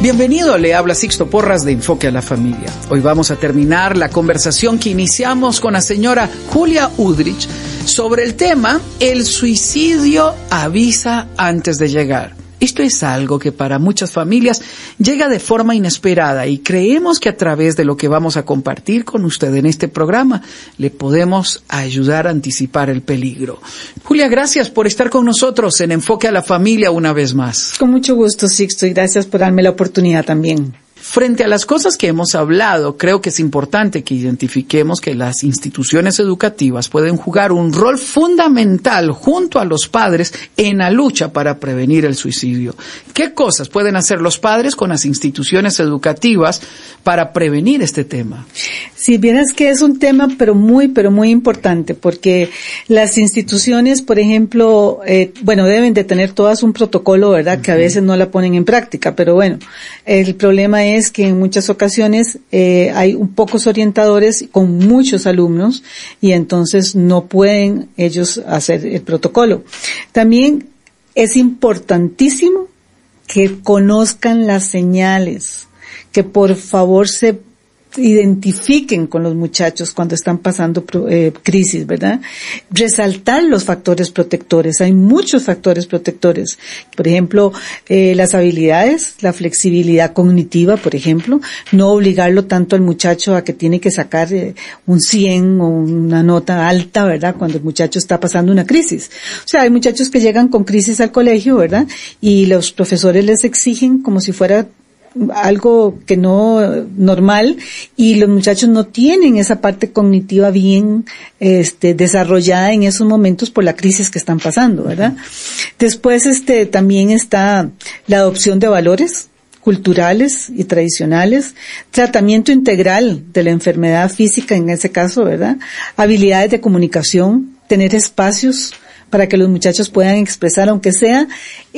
Bienvenido, le habla Sixto Porras de Enfoque a la Familia. Hoy vamos a terminar la conversación que iniciamos con la señora Julia Udrich sobre el tema El suicidio avisa antes de llegar. Esto es algo que para muchas familias llega de forma inesperada y creemos que a través de lo que vamos a compartir con usted en este programa le podemos ayudar a anticipar el peligro. Julia, gracias por estar con nosotros en Enfoque a la Familia una vez más. Con mucho gusto, Sixto, y gracias por darme la oportunidad también. Frente a las cosas que hemos hablado, creo que es importante que identifiquemos que las instituciones educativas pueden jugar un rol fundamental junto a los padres en la lucha para prevenir el suicidio. ¿Qué cosas pueden hacer los padres con las instituciones educativas para prevenir este tema? Si vieras que es un tema pero muy importante, porque las instituciones, por ejemplo, deben de tener todas un protocolo, ¿verdad? Que a veces no la ponen en práctica, pero bueno, el problema es que en muchas ocasiones hay pocos orientadores con muchos alumnos y entonces no pueden ellos hacer el protocolo. También es importantísimo que conozcan las señales, que por favor se identifiquen con los muchachos cuando están pasando crisis, ¿verdad? Resaltar los factores protectores. Hay muchos factores protectores. Por ejemplo, las habilidades, la flexibilidad cognitiva, por ejemplo. No obligarlo tanto al muchacho a que tiene que sacar un 100 o una nota alta, ¿verdad? Cuando el muchacho está pasando una crisis. O sea, hay muchachos que llegan con crisis al colegio, ¿verdad? Y los profesores les exigen como si fuera algo que no normal, y los muchachos no tienen esa parte cognitiva bien desarrollada en esos momentos por la crisis que están pasando, ¿verdad? Después también está la adopción de valores culturales y tradicionales, tratamiento integral de la enfermedad física en ese caso, ¿verdad? Habilidades de comunicación, tener espacios para que los muchachos puedan expresar, aunque sea